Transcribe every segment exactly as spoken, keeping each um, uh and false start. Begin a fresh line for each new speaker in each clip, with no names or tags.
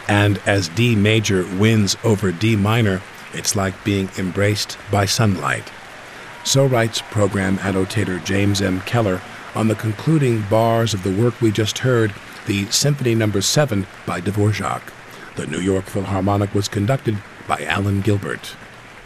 And as D major wins over D minor, it's like being embraced by sunlight. So writes program annotator James M. Keller on the concluding bars of the work we just heard, the Symphony Number seven by Dvorak. The New York Philharmonic was conducted by Alan Gilbert.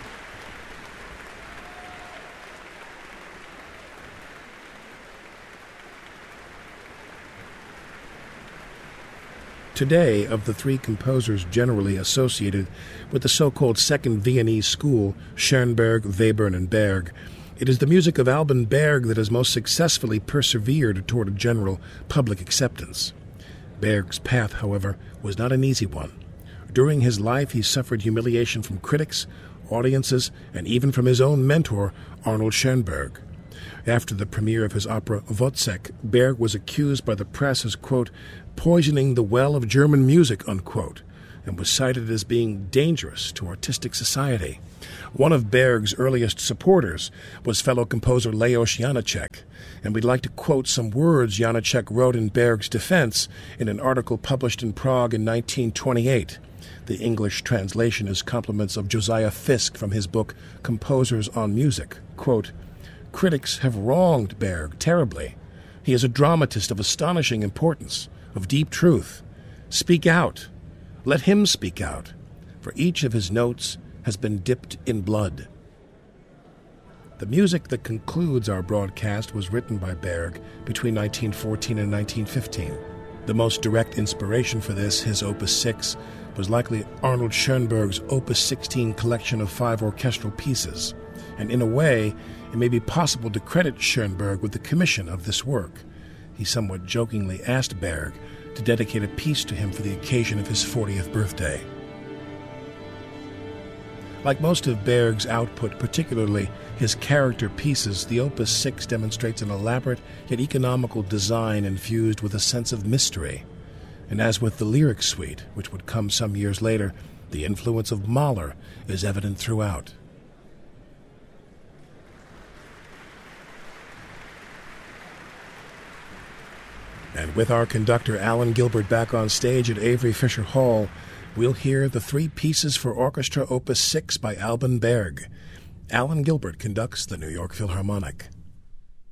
Today, of the three composers generally associated with the so-called Second Viennese School, Schoenberg, Webern, and Berg, it is the music of Alban Berg that has most successfully persevered toward a general public acceptance. Berg's path, however, was not an easy one. During his life, he suffered humiliation from critics, audiences, and even from his own mentor, Arnold Schoenberg. After the premiere of his opera Wozzeck, Berg was accused by the press as, quote, poisoning the well of German music, unquote, and was cited as being dangerous to artistic society. One of Berg's earliest supporters was fellow composer Leos Janáček, and we'd like to quote some words Janáček wrote in Berg's defense in an article published in Prague in nineteen twenty-eight. The English translation is compliments of Josiah Fisk from his book Composers on Music. Quote, critics have wronged Berg terribly. He is a dramatist of astonishing importance, of deep truth. Speak out. Let him speak out, for each of his notes has been dipped in blood. The music that concludes our broadcast was written by Berg between nineteen fourteen and nineteen fifteen. The most direct inspiration for this, his Opus six, was likely Arnold Schoenberg's Opus sixteen collection of five orchestral pieces, and in a way, it may be possible to credit Schoenberg with the commission of this work. He somewhat jokingly asked Berg to dedicate a piece to him for the occasion of his fortieth birthday. Like most of Berg's output, particularly his character pieces, the Opus six demonstrates an elaborate yet economical design infused with a sense of mystery. And as with the Lyric Suite, which would come some years later, the influence of Mahler is evident throughout. And with our conductor Alan Gilbert back on stage at Avery Fisher Hall, we'll hear the three pieces for orchestra Opus six by Alban Berg. Alan Gilbert conducts the New York Philharmonic.